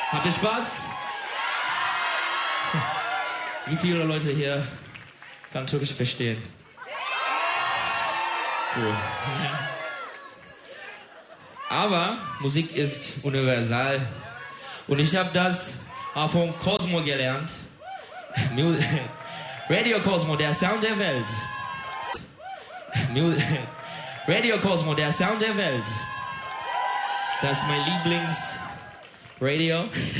Habt ihr Spaß? Wie viele Leute hier kann Türkisch verstehen? Cool. Aber Musik ist universal. Und ich habe das von Cosmo gelernt. Radio Cosmo, der Sound der Welt. Radio Cosmo, der Sound der Welt. Das ist mein Lieblingsradio.